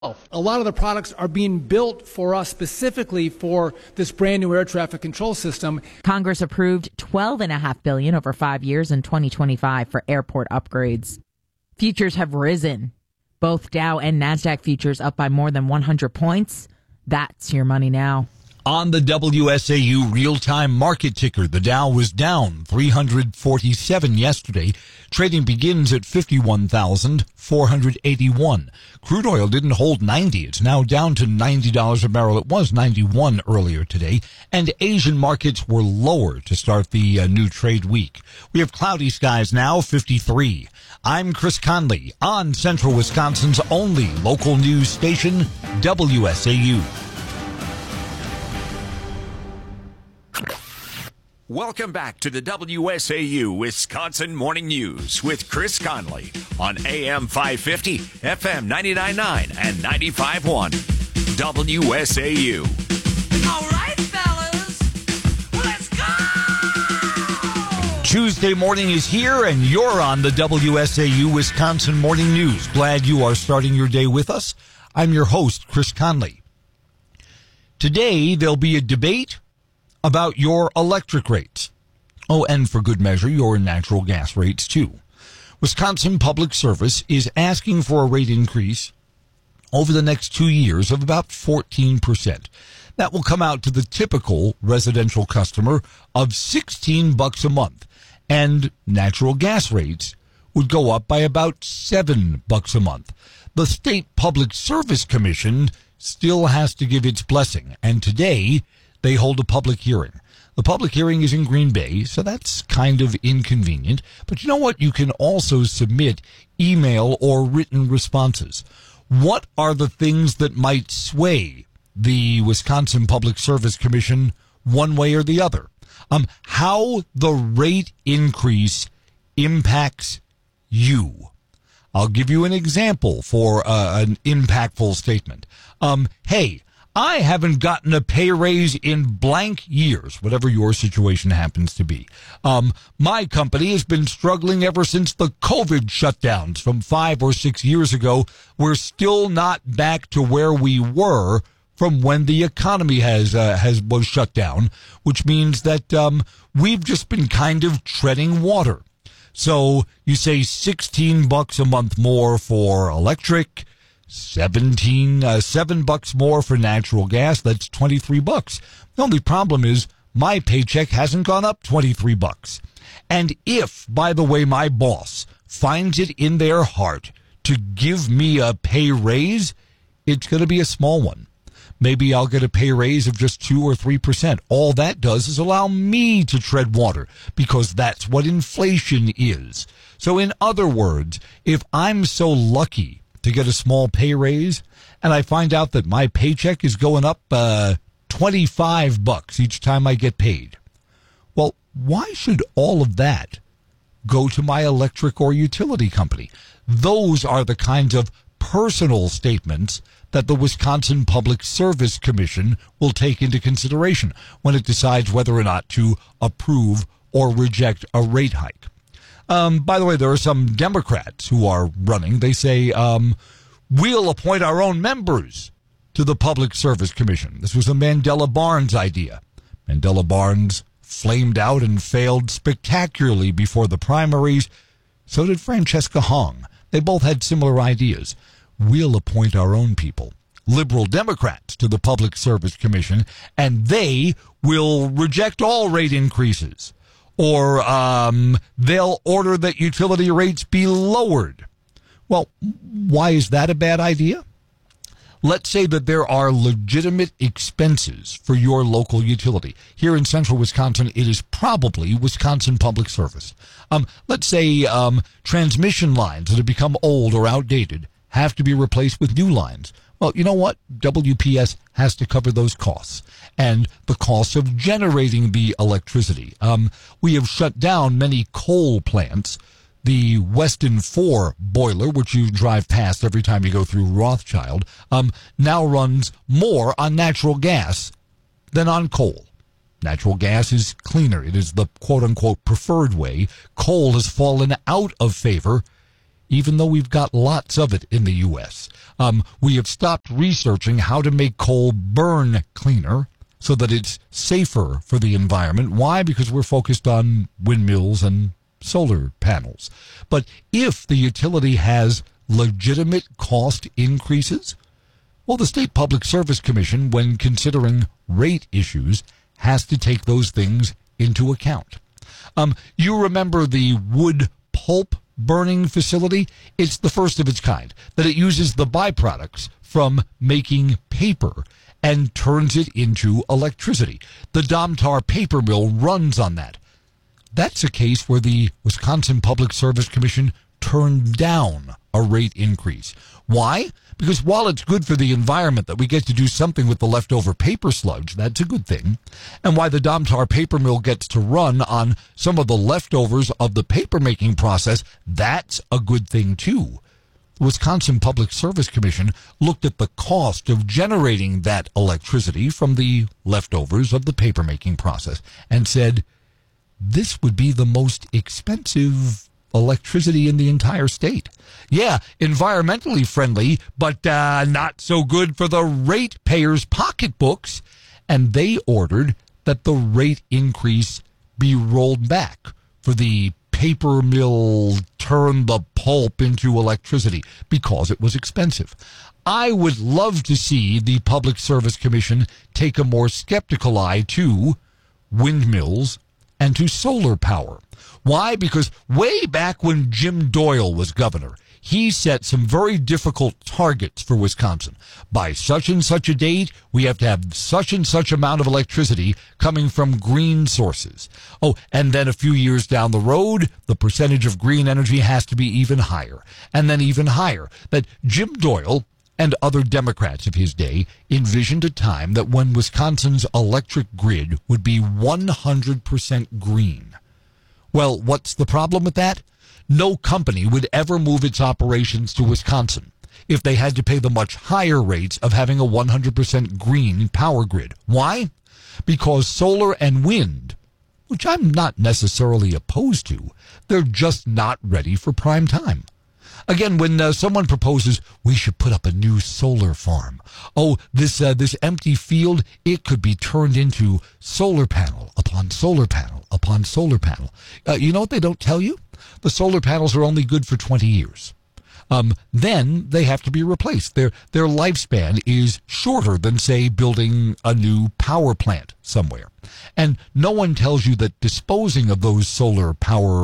A lot of the products are being built for us specifically for this brand new air traffic control system. Congress approved $12.5 billion over 5 years in 2025 for airport upgrades. Futures have risen. Both Dow and NASDAQ futures up by more than 100 points. That's your money now. On the WSAU real-time market ticker, the Dow was down 347 yesterday. Trading begins at 51,481. Crude oil didn't hold 90. It's now down to $90 a barrel. It was 91 earlier today. And Asian markets were lower to start the new trade week. We have cloudy skies now, 53. I'm Chris Conley on Central Wisconsin's only local news station, WSAU. Welcome back to the WSAU Wisconsin Morning News with Chris Conley on AM 550, FM 99.9, and 95.1. WSAU. All right, fellas, let's go! Tuesday morning is here, and you're on the WSAU Wisconsin Morning News. Glad you are starting your day with us. I'm your host, Chris Conley. Today, there'll be a debate about your electric rates. Oh, and for good measure, your natural gas rates, too. Wisconsin Public Service is asking for a rate increase over the next 2 years of about 14%. That will come out to the typical residential customer of $16 a month, and natural gas rates would go up by about $7 a month. The State Public Service Commission still has to give its blessing, and today they hold a public hearing. The public hearing is in Green Bay, so that's kind of inconvenient. But you know what? You can also submit email or written responses. What are the things that might sway the Wisconsin Public Service Commission one way or the other? How the rate increase impacts you. I'll give you an example for an impactful statement. Hey, I haven't gotten a pay raise in blank years, whatever your situation happens to be. My company has been struggling ever since the COVID shutdowns from 5 or 6 years ago. We're still not back to where we were from when the economy was shut down, which means that we've just been kind of treading water. So you say $16 a month more for electric, $7 more for natural gas. That's $23. The only problem is my paycheck hasn't gone up $23. And if, by the way, my boss finds it in their heart to give me a pay raise, it's going to be a small one. Maybe I'll get a pay raise of just 2 or 3%. All that does is allow me to tread water, because that's what inflation is. So in other words, if I'm so lucky to get a small pay raise, and I find out that my paycheck is going up $25 each time I get paid, well, why should all of that go to my electric or utility company? Those are the kinds of personal statements that the Wisconsin Public Service Commission will take into consideration when it decides whether or not to approve or reject a rate hike. By the way, there are some Democrats who are running. They say, we'll appoint our own members to the Public Service Commission. This was a Mandela Barnes idea. Mandela Barnes flamed out and failed spectacularly before the primaries. So did Francesca Hong. They both had similar ideas. We'll appoint our own people, liberal Democrats, to the Public Service Commission, and they will reject all rate increases. Or they'll order that utility rates be lowered. Well, why is that a bad idea? Let's say that there are legitimate expenses for your local utility. Here in central Wisconsin, it is probably Wisconsin Public Service. Let's say transmission lines that have become old or outdated have to be replaced with new lines. Well, you know what? WPS has to cover those costs and the costs of generating the electricity. We have shut down many coal plants. The Weston 4 boiler, which you drive past every time you go through Rothschild, now runs more on natural gas than on coal. Natural gas is cleaner. It is the quote-unquote preferred way. Coal has fallen out of favor even though we've got lots of it in the U.S. We have stopped researching how to make coal burn cleaner so that it's safer for the environment. Why? Because we're focused on windmills and solar panels. But if the utility has legitimate cost increases, well, the State Public Service Commission, when considering rate issues, has to take those things into account. You remember the wood pulp burning facility? It's the first of its kind, that it uses the byproducts from making paper and turns it into electricity. The Domtar paper mill runs on that. That's a case where the Wisconsin Public Service Commission turned down a rate increase. Why? Because while it's good for the environment that we get to do something with the leftover paper sludge, that's a good thing. And why the Domtar paper mill gets to run on some of the leftovers of the paper making process, that's a good thing too. The Wisconsin Public Service Commission looked at the cost of generating that electricity from the leftovers of the paper making process and said, this would be the most expensive electricity in the entire state. Yeah, environmentally friendly, but not so good for the ratepayers' pocketbooks. And they ordered that the rate increase be rolled back for the paper mill turn the pulp into electricity because it was expensive. I would love to see the Public Service Commission take a more skeptical eye to windmills and to solar power. Why? Because way back when Jim Doyle was governor, he set some very difficult targets for Wisconsin. By such and such a date, we have to have such and such amount of electricity coming from green sources. Oh, and then a few years down the road, the percentage of green energy has to be even higher, and then even higher. That Jim Doyle and other Democrats of his day envisioned a time that when Wisconsin's electric grid would be 100% green. Well, what's the problem with that? No company would ever move its operations to Wisconsin if they had to pay the much higher rates of having a 100% green power grid. Why? Because solar and wind, which I'm not necessarily opposed to, they're just not ready for prime time. Again, when someone proposes we should put up a new solar farm, this empty field, it could be turned into solar panel upon solar panel upon solar panel. You know what they don't tell you? The solar panels are only good for 20 years. Then they have to be replaced. Their lifespan is shorter than, say, building a new power plant somewhere. And no one tells you that disposing of those solar power,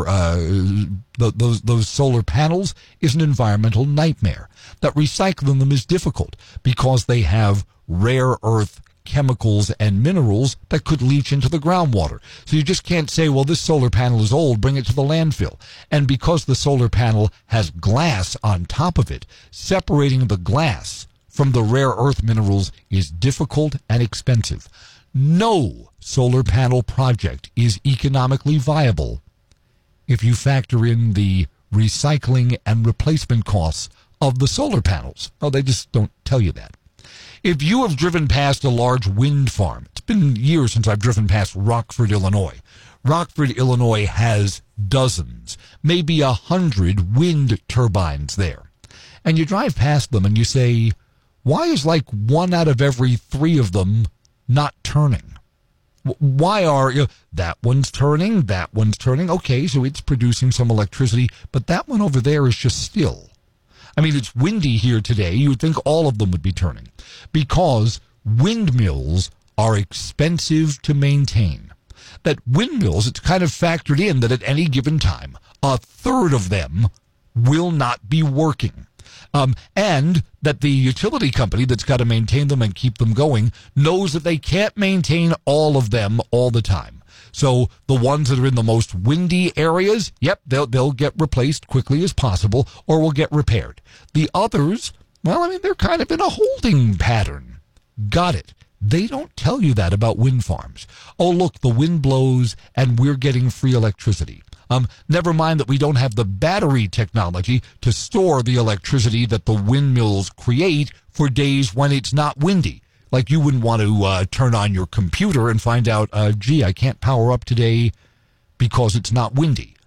those solar panels is an environmental nightmare. That recycling them is difficult because they have rare earth chemicals and minerals that could leach into the groundwater. So you just can't say, well, this solar panel is old, bring it to the landfill. And because the solar panel has glass on top of it, separating the glass from the rare earth minerals is difficult and expensive. No solar panel project is economically viable if you factor in the recycling and replacement costs of the solar panels. Oh, they just don't tell you that. If you have driven past a large wind farm, it's been years since I've driven past Rockford, Illinois. Rockford, Illinois has dozens, maybe 100 wind turbines there. And you drive past them and you say, why is like 1 out of every 3 of them not turning? Why are that one's turning, that one's turning? Okay, so it's producing some electricity, but that one over there is just still. I mean, it's windy here today. You would think all of them would be turning because windmills are expensive to maintain. That windmills, it's kind of factored in that at any given time, 1/3 of them will not be working. And that the utility company that's got to maintain them and keep them going knows that they can't maintain all of them all the time. So the ones that are in the most windy areas, yep, they'll get replaced quickly as possible or will get repaired. The others, well, I mean, they're kind of in a holding pattern. Got it. They don't tell you that about wind farms. Oh, look, the wind blows and we're getting free electricity. Never mind that we don't have the battery technology to store the electricity that the windmills create for days when it's not windy. Like you wouldn't want to turn on your computer and find out, gee, I can't power up today because it's not windy.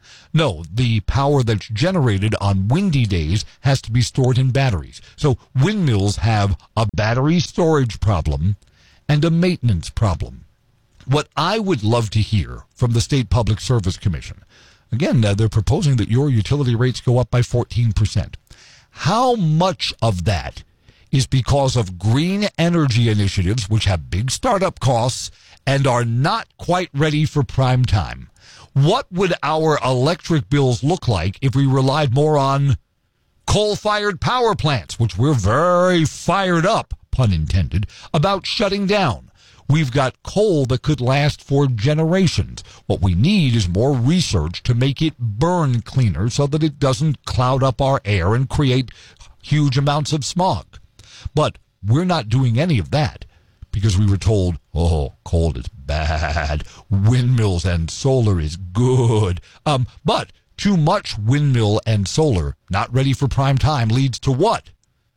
No, the power that's generated on windy days has to be stored in batteries. So windmills have a battery storage problem and a maintenance problem. What I would love to hear from the State Public Service Commission, again, they're proposing that your utility rates go up by 14%. How much of that is because of green energy initiatives, which have big startup costs and are not quite ready for prime time? What would our electric bills look like if we relied more on coal-fired power plants, which we're very fired up, pun intended, about shutting down? We've got coal that could last for generations. What we need is more research to make it burn cleaner so that it doesn't cloud up our air and create huge amounts of smog. But we're not doing any of that because we were told, oh, coal is bad. Windmills and solar is good. But too much windmill and solar, not ready for prime time, leads to what?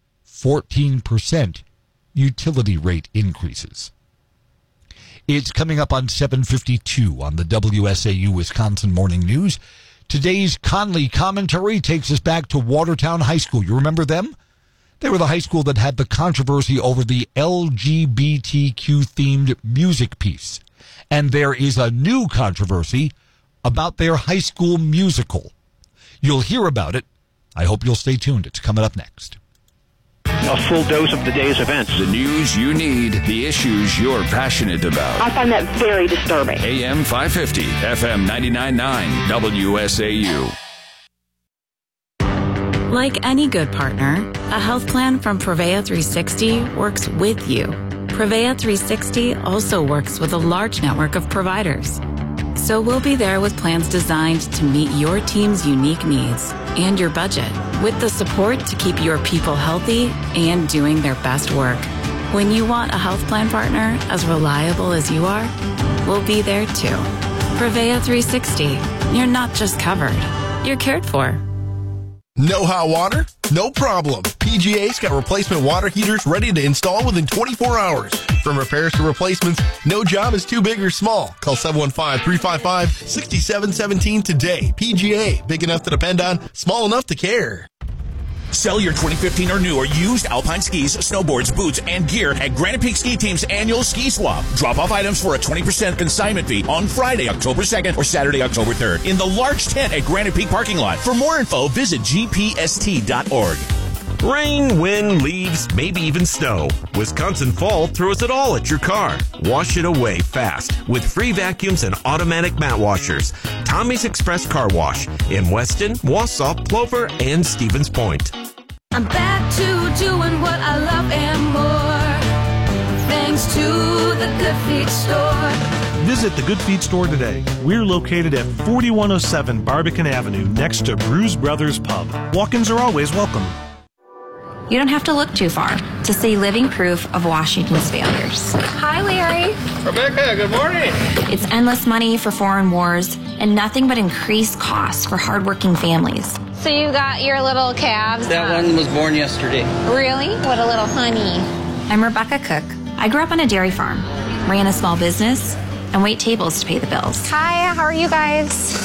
14% utility rate increases. It's coming up on 7:52 on the WSAU Wisconsin Morning News. Today's Conley commentary takes us back to Watertown High School. You remember them? They were the high school that had the controversy over the LGBTQ-themed music piece. And there is a new controversy about their high school musical. You'll hear about it. I hope you'll stay tuned. It's coming up next. A full dose of the day's events. The news you need, the issues you're passionate about. I find that very disturbing. AM 550, FM 99.9, WSAU. Like any good partner, a health plan from Prevea 360 works with you. Prevea 360 also works with a large network of providers. So we'll be there with plans designed to meet your team's unique needs and your budget, with the support to keep your people healthy and doing their best work. When you want a health plan partner as reliable as you are, we'll be there too. Prevea 360. You're not just covered, you're cared for. No hot water? No problem. PGA's got replacement water heaters ready to install within 24 hours. From repairs to replacements, no job is too big or small. Call 715-355-6717 today. PGA, big enough to depend on, small enough to care. Sell your 2015 or newer used Alpine skis, snowboards, boots, and gear at Granite Peak Ski Team's annual ski swap. Drop off items for a 20% consignment fee on Friday, October 2nd or Saturday, October 3rd in the large tent at Granite Peak parking lot. For more info, visit gpst.org. Rain, wind, leaves, maybe even snow. Wisconsin Fall throws it all at your car. Wash it away fast with free vacuums and automatic mat washers. Tommy's Express Car Wash in Weston, Wausau, Plover, and Stevens Point. I'm back to doing what I love and more, thanks to the Good Feet store. Visit the Good Feet store today. We're located at 4107 Barbican Avenue next to Bruise Brothers Pub. Walk-ins are always welcome. You don't have to look too far to see living proof of Washington's failures. Hi, Larry. Rebecca, good morning. It's endless money for foreign wars and nothing but increased costs for hardworking families. So you got your little calves? That one was born yesterday. Really? What a little honey. I'm Rebecca Cook. I grew up on a dairy farm, ran a small business, and wait tables to pay the bills. Hi, how are you guys?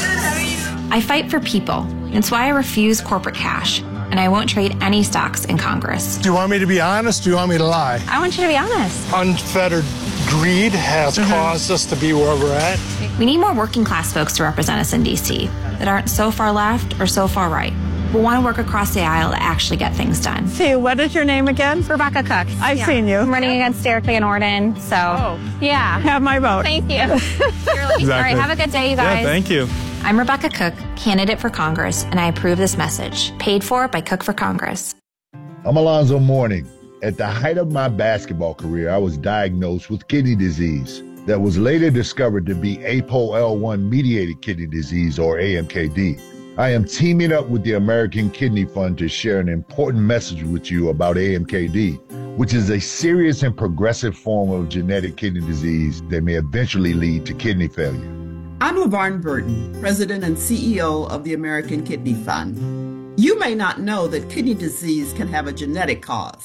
I fight for people. It's why I refuse corporate cash. And I won't trade any stocks in Congress. Do you want me to be honest? Do you want me to lie? I want you to be honest. Unfettered greed has caused us to be where we're at. We need more working class folks to represent us in D.C. that aren't so far left or so far right, but want to work across the aisle to actually get things done. See, what is your name again? Rebecca Cook. I've seen you. I'm running against Derek Van Orden, so yeah. Have my vote. Thank you. Exactly. All right, have a good day, you guys. Yeah, thank you. I'm Rebecca Cook, candidate for Congress, and I approve this message. Paid for by Cook for Congress. I'm Alonzo Mourning. At the height of my basketball career, I was diagnosed with kidney disease that was later discovered to be APOL1-mediated kidney disease, or AMKD. I am teaming up with the American Kidney Fund to share an important message with you about AMKD, which is a serious and progressive form of genetic kidney disease that may eventually lead to kidney failure. I'm LaVarn Burton, President and CEO of the American Kidney Fund. You may not know that kidney disease can have a genetic cause.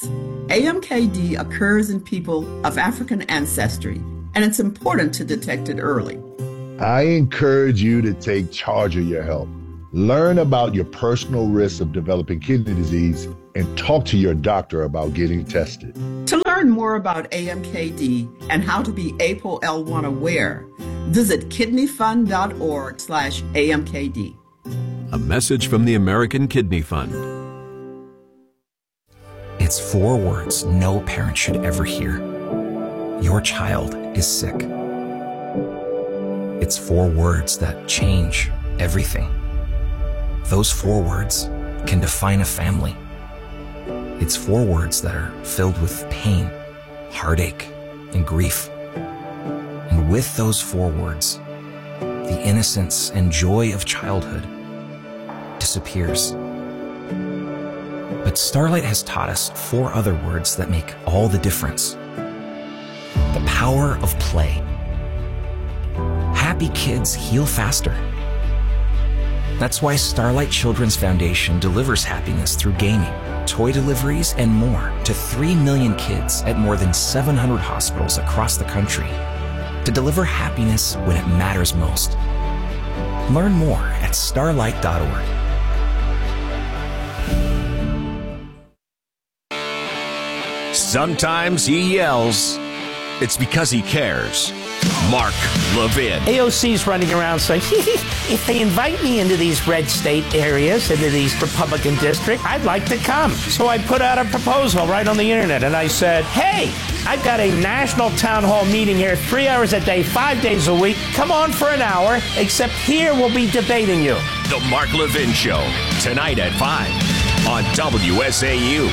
AMKD occurs in people of African ancestry, and it's important to detect it early. I encourage you to take charge of your health. Learn about your personal risks of developing kidney disease and talk to your doctor about getting tested. To learn more about AMKD and how to be ApoL1 aware, visit kidneyfund.org/AMKD. A message from the American Kidney Fund. It's 4 words no parent should ever hear. Your child is sick. It's 4 words that change everything. Those 4 words can define a family. It's 4 words that are filled with pain, heartache, and grief. And with those 4 words, the innocence and joy of childhood disappears. But Starlight has taught us 4 other words that make all the difference. The power of play. Happy kids heal faster. That's why Starlight Children's Foundation delivers happiness through gaming, toy deliveries, and more to 3 million kids at more than 700 hospitals across the country to deliver happiness when it matters most. Learn more at starlight.org. Sometimes he yells. It's because he cares. Mark Levin. AOC's running around saying, if they invite me into these red state areas, into these Republican districts, I'd like to come. So I put out a proposal right on the internet, and I said, hey, I've got a national town hall meeting here 3 hours a day, 5 days a week. Come on for an hour, except here we'll be debating you. The Mark Levin Show, tonight at 5 on WSAU.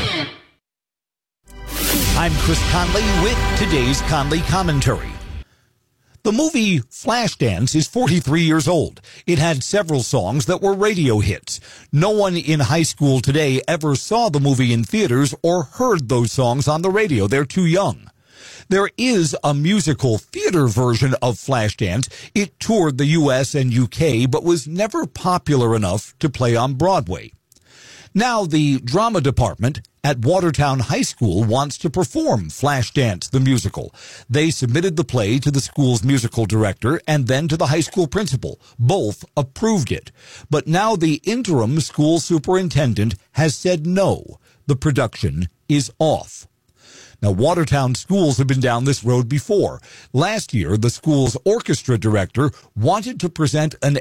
I'm Chris Conley with today's Conley Commentary. The movie Flashdance is 43 years old. It had several songs that were radio hits. No one in high school today ever saw the movie in theaters or heard those songs on the radio. They're too young. There is a musical theater version of Flashdance. It toured the U.S. and U.K., but was never popular enough to play on Broadway. Now the drama department at Watertown High School wants to perform Flashdance the musical. They submitted the play to the school's musical director and then to the high school principal. Both approved it. But now the interim school superintendent has said no. The production is off. Now, Watertown schools have been down this road before. Last year, the school's orchestra director wanted to present an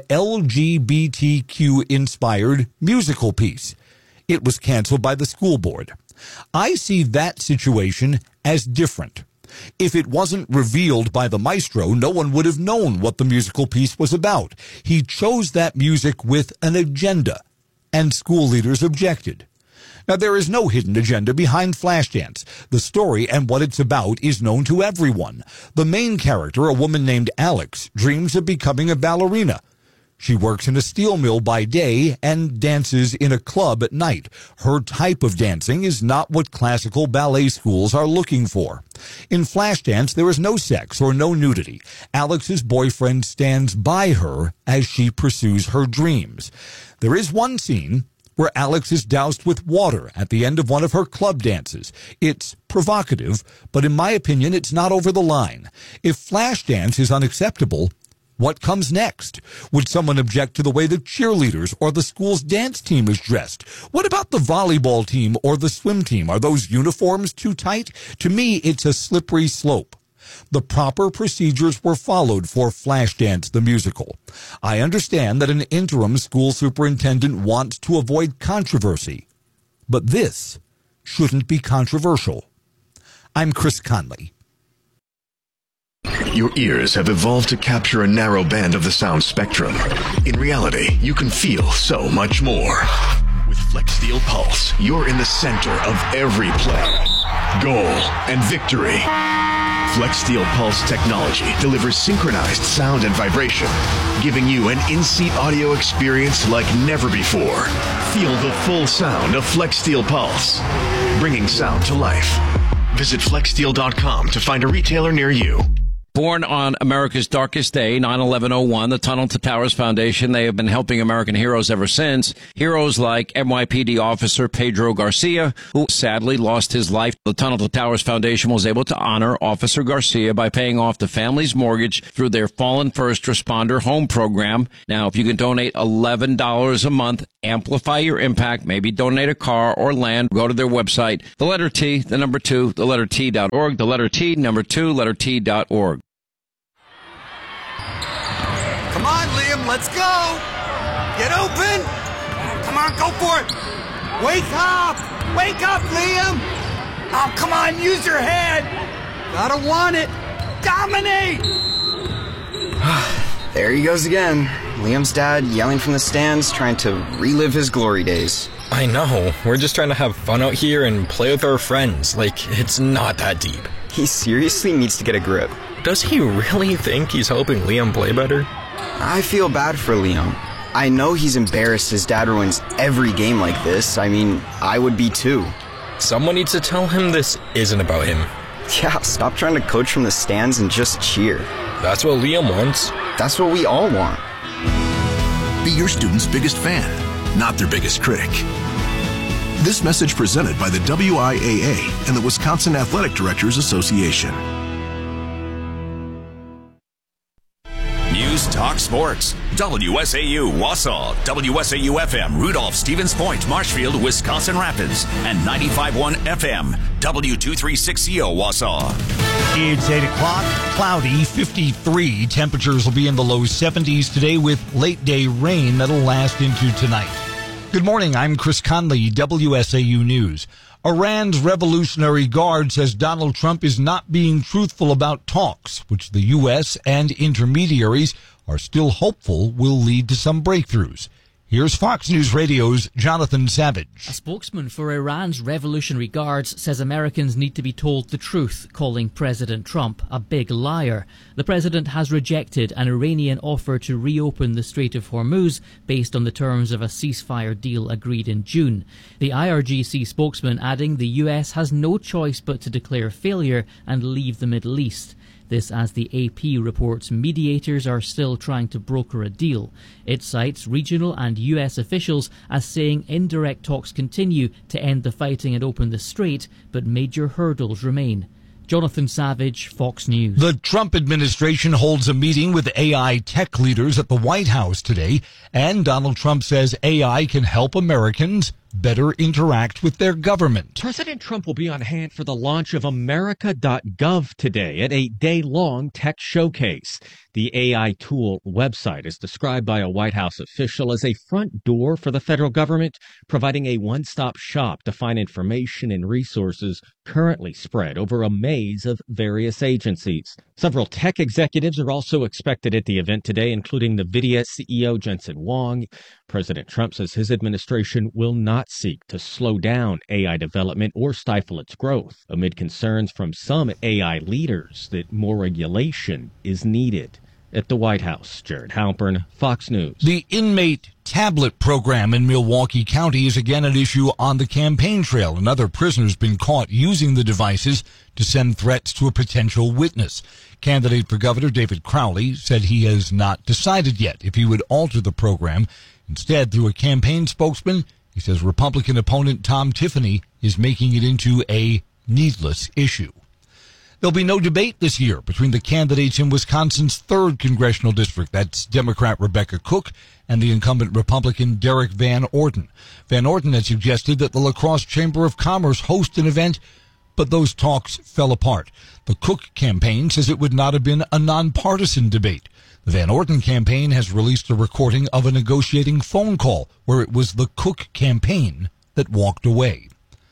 LGBTQ-inspired musical piece. It was canceled by the school board. I see that situation as different. If it wasn't revealed by the maestro, no one would have known what the musical piece was about. He chose that music with an agenda, and school leaders objected. Now, there is no hidden agenda behind Flashdance. The story and what it's about is known to everyone. The main character, a woman named Alex, dreams of becoming a ballerina. She works in a steel mill by day and dances in a club at night. Her type of dancing is not what classical ballet schools are looking for. In Flashdance, there is no sex or no nudity. Alex's boyfriend stands by her as she pursues her dreams. There is one scene where Alex is doused with water at the end of one of her club dances. It's provocative, but in my opinion, it's not over the line. If Flashdance is unacceptable, what comes next? Would someone object to the way the cheerleaders or the school's dance team is dressed? What about the volleyball team or the swim team? Are those uniforms too tight? To me, it's a slippery slope. The proper procedures were followed for Flashdance the musical. I understand that an interim school superintendent wants to avoid controversy, but this shouldn't be controversial. I'm Chris Conley. Your ears have evolved to capture a narrow band of the sound spectrum. In reality, you can feel so much more. With FlexSteel Pulse, you're in the center of every play, goal, and victory. FlexSteel Pulse technology delivers synchronized sound and vibration, giving you an in-seat audio experience like never before. Feel the full sound of FlexSteel Pulse, bringing sound to life. Visit flexsteel.com to find a retailer near you. Born on America's darkest day, 9/11/01, the Tunnel to Towers Foundation, they have been helping American heroes ever since. Heroes like NYPD officer Pedro Garcia, who sadly lost his life. The Tunnel to Towers Foundation was able to honor Officer Garcia by paying off the family's mortgage through their Fallen First Responder Home Program. Now, if you can donate $11 a month, amplify your impact, maybe donate a car or land, go to their website, the letter T, the number 2, the letter T.org, the letter T, number 2, letter T.org. Come on, Liam, let's go! Get open! Come on, go for it! Wake up! Wake up, Liam! Oh, come on, use your head! Gotta want it! Dominate! There he goes again. Liam's dad yelling from the stands, trying to relive his glory days. I know. We're just trying to have fun out here and play with our friends. Like, it's not that deep. He seriously needs to get a grip. Does he really think he's helping Liam play better? I feel bad for Liam. I know he's embarrassed his dad ruins every game like this. I mean, I would be too. Someone needs to tell him this isn't about him. Yeah, stop trying to coach from the stands and just cheer. That's what Liam wants. That's what we all want. Be your student's biggest fan, not their biggest critic. This message presented by the WIAA and the Wisconsin Athletic Directors Association. News Talk Sports. WSAU Wausau, WSAU FM Rudolph, Stevens Point, Marshfield, Wisconsin Rapids, and 95.1 FM W236CO Wausau. It's 8 o'clock, cloudy, 53. Temperatures will be in the low 70s today with late day rain that'll last into tonight. Good morning, I'm Chris Conley, WSAU News. Iran's Revolutionary Guard says Donald Trump is not being truthful about talks, which the U.S. and intermediaries are still hopeful will lead to some breakthroughs. Here's Fox News Radio's Jonathan Savage. A spokesman for Iran's Revolutionary Guards says Americans need to be told the truth, calling President Trump a big liar. The president has rejected an Iranian offer to reopen the Strait of Hormuz based on the terms of a ceasefire deal agreed in June. The IRGC spokesman adding the U.S. has no choice but to declare failure and leave the Middle East. This as the AP reports mediators are still trying to broker a deal. It cites regional and U.S. officials as saying indirect talks continue to end the fighting and open the strait, but major hurdles remain. Jonathan Savage, Fox News. The Trump administration holds a meeting with AI tech leaders at the White House today, and Donald Trump says AI can help Americans better interact with their government. President Trump will be on hand for the launch of America.gov today at a day-long tech showcase. The AI tool website is described by a White House official as a front door for the federal government, providing a one-stop shop to find information and resources currently spread over a maze of various agencies. Several tech executives are also expected at the event today, including NVIDIA CEO Jensen Huang. President Trump says his administration will not seek to slow down AI development or stifle its growth, amid concerns from some AI leaders that more regulation is needed. At the White House, Jared Halpern, Fox News. The inmate tablet program in Milwaukee County is again an issue on the campaign trail. Another prisoner's been caught using the devices to send threats to a potential witness. Candidate for governor David Crowley said he has not decided yet if he would alter the program. Instead, through a campaign spokesman, he says Republican opponent Tom Tiffany is making it into a needless issue. There'll be no debate this year between the candidates in Wisconsin's 3rd congressional district. That's Democrat Rebecca Cook and the incumbent Republican Derek Van Orden. Van Orden had suggested that the La Crosse Chamber of Commerce host an event, but those talks fell apart. The Cook campaign says it would not have been a nonpartisan debate. The Van Orden campaign has released a recording of a negotiating phone call where it was the Cook campaign that walked away.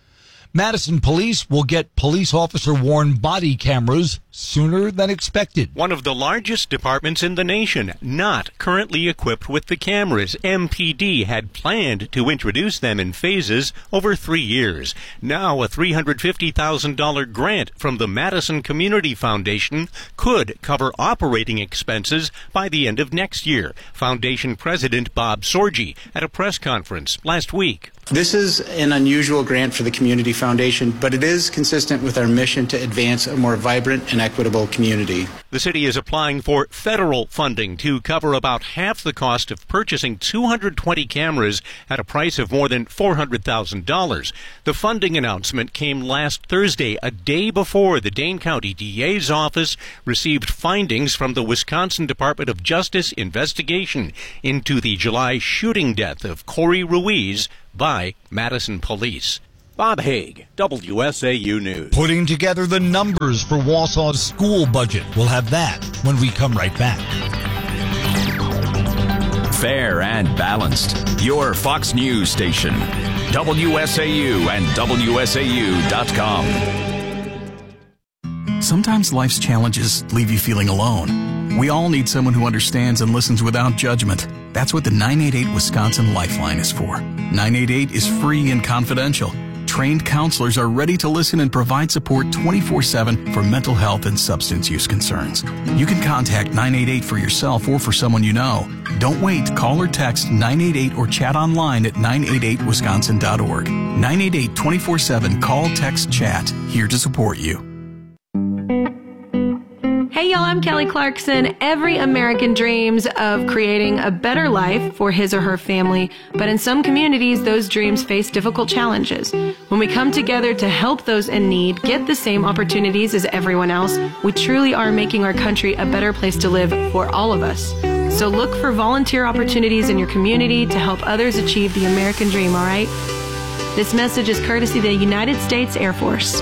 Madison police will get police officer-worn body cameras sooner than expected. One of the largest departments in the nation, not currently equipped with the cameras. MPD had planned to introduce them in phases over 3 years. Now a $350,000 grant from the Madison Community Foundation could cover operating expenses by the end of next year. Foundation President Bob Sorgi at a press conference last week. This is an unusual grant for the Community Foundation, but it is consistent with our mission to advance a more vibrant and equitable community. The city is applying for federal funding to cover about half the cost of purchasing 220 cameras at a price of more than $400,000. The funding announcement came last Thursday, a day before the Dane County DA's office received findings from the Wisconsin Department of Justice investigation into the July shooting death of Corey Ruiz by Madison police. Bob Haig, WSAU News. Putting together the numbers for Wausau's school budget. We'll have that when we come right back. Fair and balanced. Your Fox News station. WSAU and WSAU.com. Sometimes life's challenges leave you feeling alone. We all need someone who understands and listens without judgment. That's what the 988 Wisconsin Lifeline is for. 988 is free and confidential. Trained counselors are ready to listen and provide support 24/7 for mental health and substance use concerns. You can contact 988 for yourself or for someone you know. Don't wait. Call or text 988 or chat online at 988wisconsin.org. 988 24/7 call, text, chat. Here to support you. Hey y'all, I'm Kelly Clarkson. Every American dreams of creating a better life for his or her family, but in some communities, those dreams face difficult challenges. When we come together to help those in need get the same opportunities as everyone else, we truly are making our country a better place to live for all of us. So look for volunteer opportunities in your community to help others achieve the American dream, all right? This message is courtesy of the United States Air Force.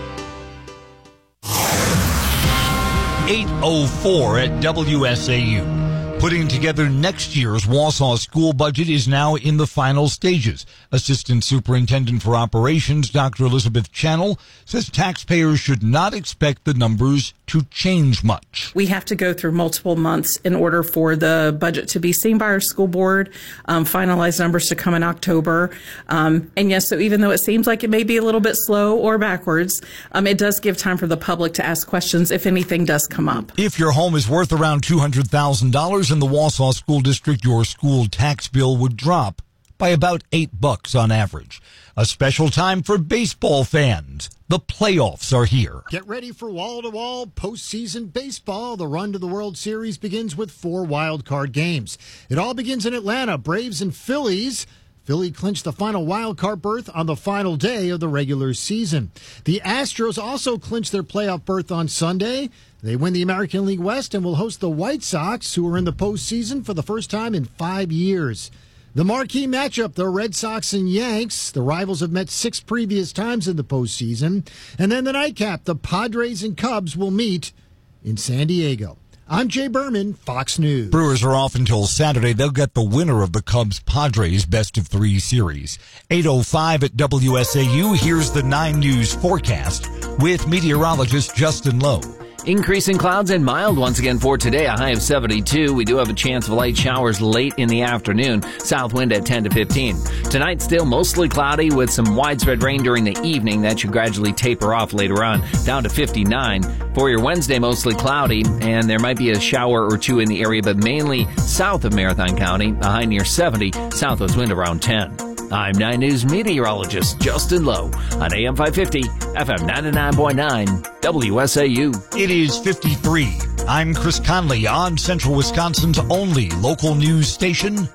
8:04 at WSAU. Putting together next year's Wausau school budget is now in the final stages. Assistant Superintendent for Operations, Dr. Elizabeth Channel, says taxpayers should not expect the numbers to change much. We have to go through multiple months in order for the budget to be seen by our school board, finalized numbers to come in October. And yes, so even though it seems like it may be a little bit slow or backwards, it does give time for the public to ask questions if anything does come up. If your home is worth around $200,000 in the Wausau School District, your school tax bill would drop by about $8 on average. A special time for baseball fans. The playoffs are here. Get ready for wall-to-wall postseason baseball. The run to the World Series begins with 4 wild-card games. It all begins in Atlanta. Braves and Phillies. Philly clinched the final wild-card berth on the final day of the regular season. The Astros also clinched their playoff berth on Sunday. They win the American League West and will host the White Sox, who are in the postseason for the first time in 5 years. The marquee matchup, the Red Sox and Yanks. The rivals have met 6 previous times in the postseason. And then the nightcap, the Padres and Cubs will meet in San Diego. I'm Jay Berman, Fox News. Brewers are off until Saturday. They'll get the winner of the Cubs-Padres best-of-3 series. 8:05 at WSAU. Here's the 9 News forecast with meteorologist Justin Lowe. Increasing clouds and mild once again for today, a high of 72. We do have a chance of light showers late in the afternoon, south wind at 10 to 15. Tonight, still mostly cloudy with some widespread rain during the evening. That should gradually taper off later on, down to 59. For your Wednesday, mostly cloudy, and there might be a shower or two in the area, but mainly south of Marathon County, a high near 70, southwest wind around 10. I'm 9 News meteorologist Justin Lowe on AM 550, FM 99.9, WSAU. It is 53. I'm Chris Conley on Central Wisconsin's only local news station,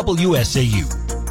WSAU.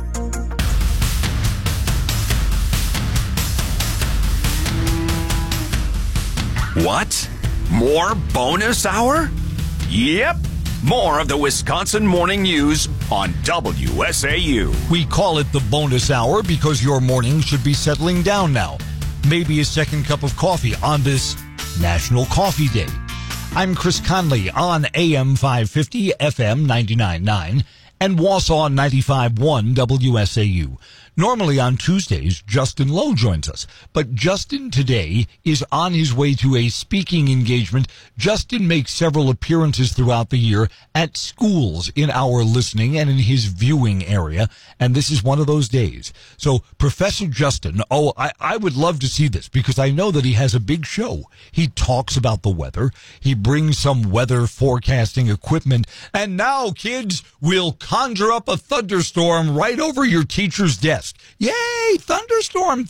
What? More bonus hour? Yep. More of the Wisconsin Morning News on WSAU. We call it the bonus hour because your morning should be settling down now. Maybe a second cup of coffee on this National Coffee Day. I'm Chris Conley on AM 550, FM 99.9, and Wausau 95.1 WSAU. Normally on Tuesdays, Justin Lowe joins us, but Justin today is on his way to a speaking engagement. Justin makes several appearances throughout the year at schools in our listening and in his viewing area, and this is one of those days. So Professor Justin, I would love to see this because I know that he has a big show. He talks about the weather. He brings some weather forecasting equipment, and now, kids, we'll conjure up a thunderstorm right over your teacher's desk. forecast. Yay, thunderstorm.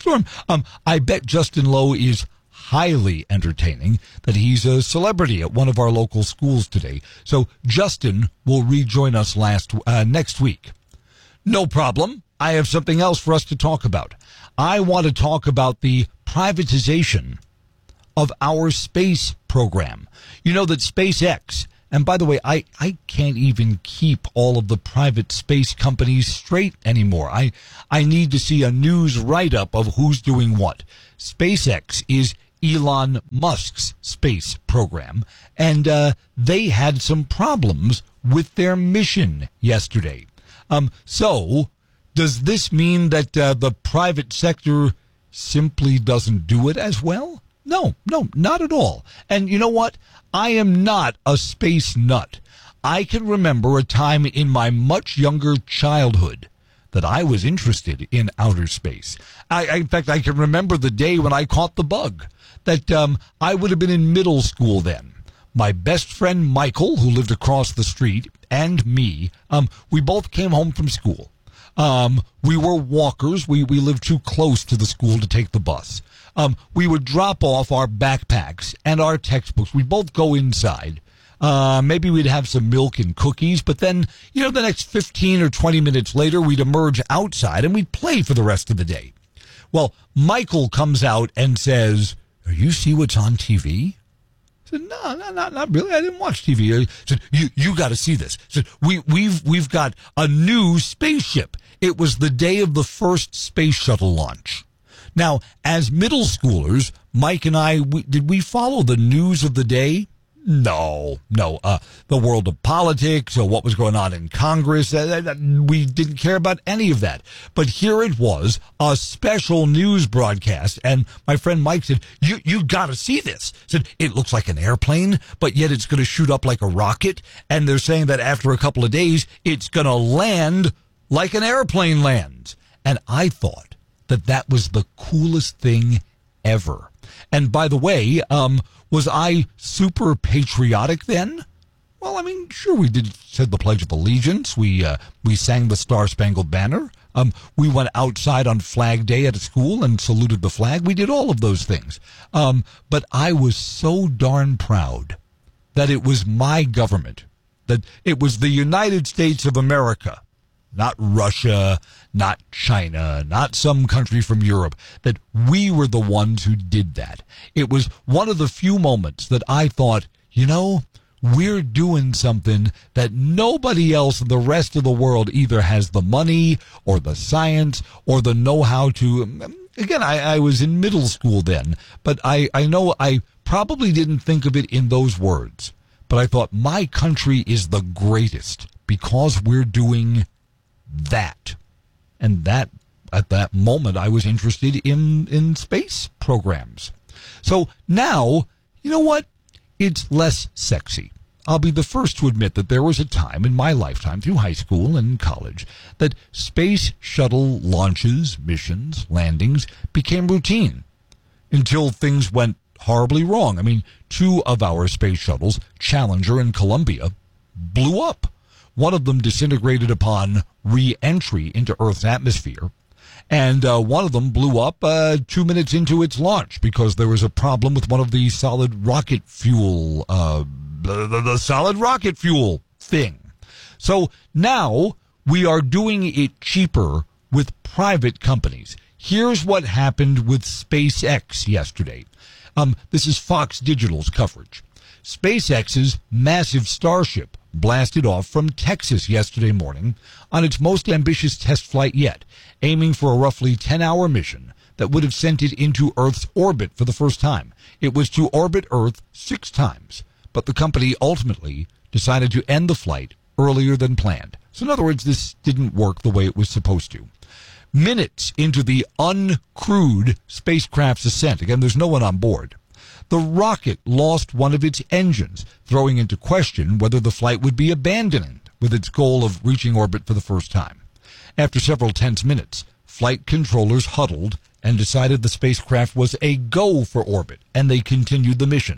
I bet Justin Lowe is highly entertaining, that he's a celebrity at one of our local schools today. So Justin will rejoin us next week. No problem. I have something else for us to talk about. I want to talk about the privatization of our space program. You know that SpaceX, and by the way, I can't even keep all of the private space companies straight anymore. I need to see a news write-up of who's doing what. SpaceX is Elon Musk's space program, and they had some problems with their mission yesterday. So, does this mean that the private sector simply doesn't do it as well? No, not at all. And you know what? I am not a space nut. I can remember a time in my much younger childhood that I was interested in outer space. In fact, I can remember the day when I caught the bug, that I would have been in middle school then. My best friend Michael, who lived across the street, and me, we both came home from school. We were walkers. We lived too close to the school to take the bus. We would drop off our backpacks and our textbooks. We'd both go inside. Maybe we'd have some milk and cookies, but then, the next 15 or 20 minutes later, we'd emerge outside and we'd play for the rest of the day. Well, Michael comes out and says, "You see what's on TV?" I said, No, not really. I didn't watch TV. He said, you got to see this. He said, we've got a new spaceship. It was the day of the first space shuttle launch. Now, as middle schoolers, Mike and I, did we follow the news of the day? No. The world of politics or what was going on in Congress, we didn't care about any of that. But here it was, a special news broadcast, and my friend Mike said, you got to see this. Said, it looks like an airplane, but yet it's going to shoot up like a rocket, and they're saying that after a couple of days, it's going to land like an airplane lands. And I thought that was the coolest thing ever. And by the way, was I super patriotic then? Well, I mean, sure, we said the Pledge of Allegiance. We sang the Star-Spangled Banner. We went outside on Flag Day at a school and saluted the flag. We did all of those things. But I was so darn proud that it was my government, that it was the United States of America, not Russia, not China, not some country from Europe, that we were the ones who did that. It was one of the few moments that I thought, we're doing something that nobody else in the rest of the world either has the money or the science or the know-how to. Again, I was in middle school then, but I know I probably didn't think of it in those words. But I thought, my country is the greatest because we're doing that. And that, at that moment, I was interested in space programs. So now, you know what? It's less sexy. I'll be the first to admit that there was a time in my lifetime, through high school and college, that space shuttle launches, missions, landings became routine until things went horribly wrong. I mean, 2 of our space shuttles, Challenger and Columbia, blew up. One of them disintegrated upon re-entry into Earth's atmosphere, and one of them blew up 2 minutes into its launch because there was a problem with one of the solid rocket fuel, the solid rocket fuel thing. So now we are doing it cheaper with private companies. Here's what happened with SpaceX yesterday. This is Fox Digital's coverage. SpaceX's massive Starship blasted off from Texas yesterday morning on its most ambitious test flight yet, aiming for a roughly 10-hour mission that would have sent it into Earth's orbit for the first time. It was to orbit Earth 6 times, but the company ultimately decided to end the flight earlier than planned. So in other words, this didn't work the way it was supposed to. Minutes into the uncrewed spacecraft's ascent, again, there's no one on board, the rocket lost one of its engines, throwing into question whether the flight would be abandoned with its goal of reaching orbit for the first time. After several tense minutes, flight controllers huddled and decided the spacecraft was a go for orbit, and they continued the mission.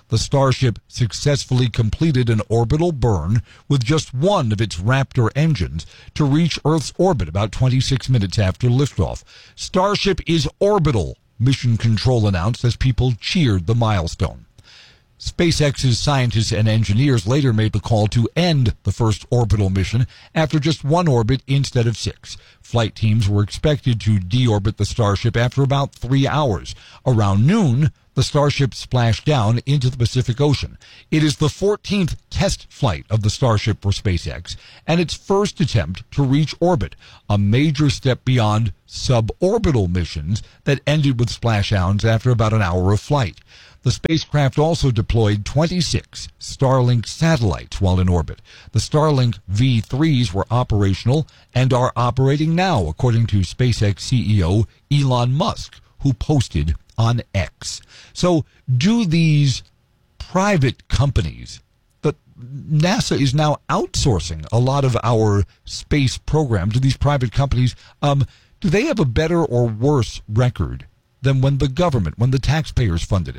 The Starship successfully completed an orbital burn with just one of its Raptor engines to reach Earth's orbit about 26 minutes after liftoff. Starship is orbital, Mission Control announced as people cheered the milestone. SpaceX's scientists and engineers later made the call to end the first orbital mission after just one orbit instead of 6. Flight teams were expected to deorbit the Starship after about 3 hours. Around noon, the Starship splashed down into the Pacific Ocean. It is the 14th test flight of the Starship for SpaceX and its first attempt to reach orbit, a major step beyond suborbital missions that ended with splashdowns after about an hour of flight. The spacecraft also deployed 26 Starlink satellites while in orbit. The Starlink V3s were operational and are operating now, according to SpaceX CEO Elon Musk, who posted on X. So do these private companies that NASA is now outsourcing a lot of our space program to these private companies, do they have a better or worse record than when the government, when the taxpayers funded it?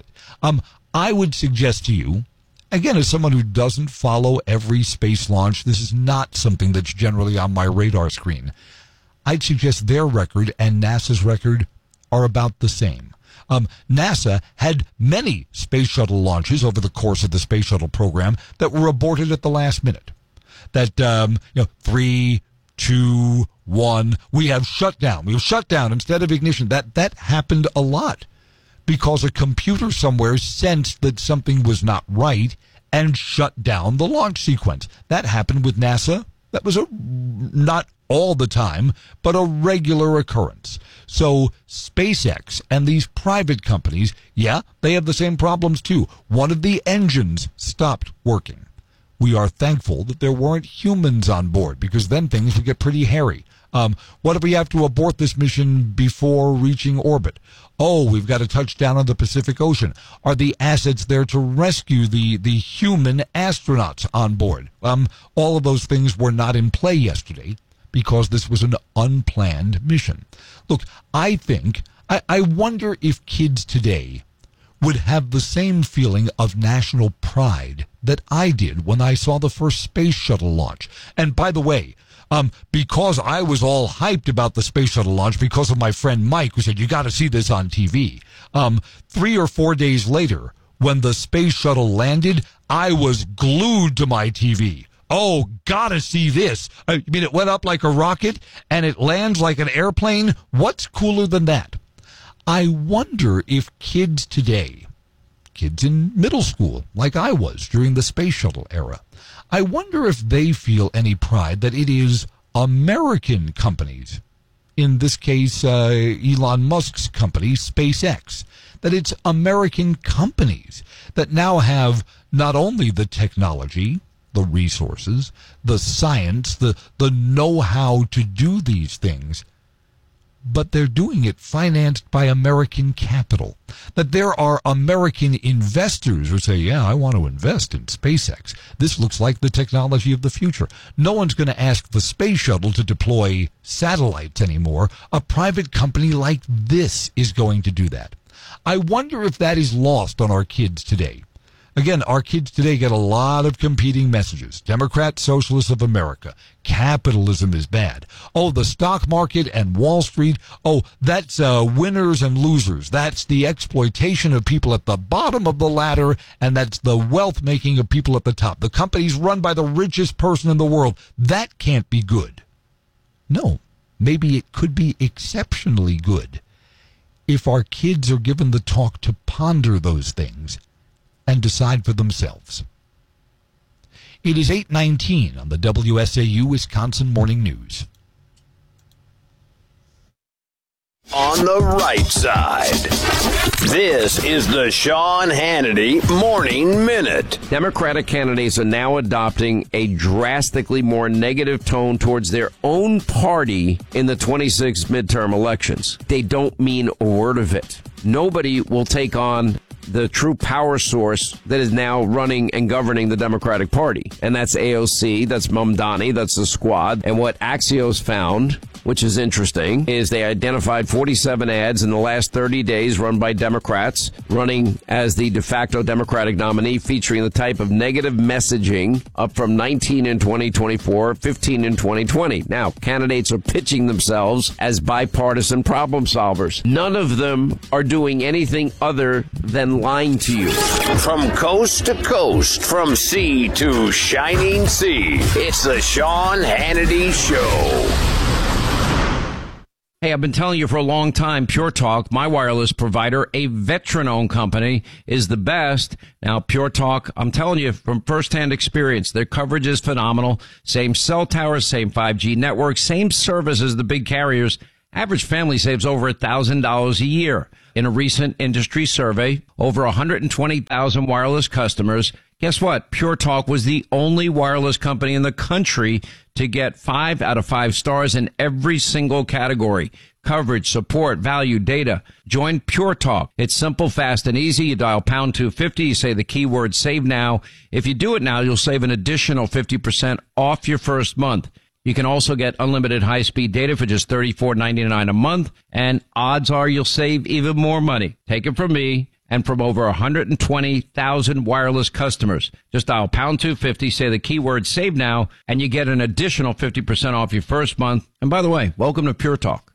I would suggest to you, again, as someone who doesn't follow every space launch, this is not something that's generally on my radar screen. I'd suggest their record and NASA's record are about the same. NASA had many space shuttle launches over the course of the space shuttle program that were aborted at the last minute. That, 3, 2, 1, we have shut down. We have shut down instead of ignition. That happened a lot because a computer somewhere sensed that something was not right and shut down the launch sequence. That happened with NASA. That was not all the time, but a regular occurrence. So SpaceX and these private companies, yeah, they have the same problems too. One of the engines stopped working. We are thankful that there weren't humans on board because then things would get pretty hairy. What if we have to abort this mission before reaching orbit? Oh, we've got to touch down on the Pacific Ocean. Are the assets there to rescue the human astronauts on board? All of those things were not in play yesterday because this was an unplanned mission. Look, I wonder if kids today would have the same feeling of national pride that I did when I saw the first space shuttle launch. And by the way, because I was all hyped about the space shuttle launch because of my friend Mike, who said, you got to see this on TV. 3 or 4 days later, when the space shuttle landed, I was glued to my TV. Oh, gotta see this. I mean, it went up like a rocket and it lands like an airplane. What's cooler than that? I wonder if kids today, kids in middle school, like I was during the space shuttle era, I wonder if they feel any pride that it is American companies, in this case, Elon Musk's company, SpaceX, that it's American companies that now have not only the technology, the resources, the science, the know-how to do these things, but they're doing it financed by American capital. That there are American investors who say, yeah, I want to invest in SpaceX. This looks like the technology of the future. No one's going to ask the space shuttle to deploy satellites anymore. A private company like this is going to do that. I wonder if that is lost on our kids today. Again, our kids today get a lot of competing messages. Democrat Socialists of America. Capitalism is bad. Oh, the stock market and Wall Street. Oh, that's winners and losers. That's the exploitation of people at the bottom of the ladder, and that's the wealth making of people at the top. The company's run by the richest person in the world. That can't be good. No, maybe it could be exceptionally good if our kids are given the talk to ponder those things and decide for themselves. It is 8:19 on the WSAU Wisconsin Morning News. On the right side, this is the Sean Hannity Morning Minute. Democratic candidates are now adopting a drastically more negative tone towards their own party in the 26 midterm elections. They don't mean a word of it. Nobody will take on the true power source that is now running and governing the Democratic Party. And that's AOC, that's Mamdani, that's the Squad. And what Axios found which is interesting, is they identified 47 ads in the last 30 days run by Democrats, running as the de facto Democratic nominee, featuring the type of negative messaging, up from 19 in 2024, 15 in 2020. Now, candidates are pitching themselves as bipartisan problem solvers. None of them are doing anything other than lying to you. From coast to coast, from sea to shining sea, it's the Sean Hannity Show. Hey, I've been telling you for a long time, Pure Talk, my wireless provider, a veteran-owned company, is the best. Now, Pure Talk, I'm telling you from firsthand experience, their coverage is phenomenal. Same cell towers, same 5G network, same service as the big carriers. Average family saves over $1,000 a year. In a recent industry survey, over 120,000 wireless customers. Guess what? Pure Talk was the only wireless company in the country to get 5 out of 5 stars in every single category. Coverage, support, value, data. Join Pure Talk. It's simple, fast, and easy. You dial pound 250. You say the keyword save now. If you do it now, you'll save an additional 50% off your first month. You can also get unlimited high-speed data for just $34.99 a month, and odds are you'll save even more money. Take it from me and from over 120,000 wireless customers. Just dial pound 250, say the keyword save now, and you get an additional 50% off your first month. And by the way, welcome to Pure Talk.